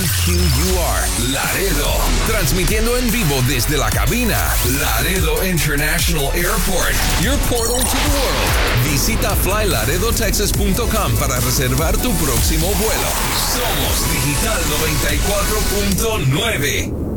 KQUR, Laredo. Transmitiendo en vivo desde la cabina. Laredo International Airport, your portal to the world. Visita flylaredotexas.com para reservar tu próximo vuelo. Somos Digital 94.9.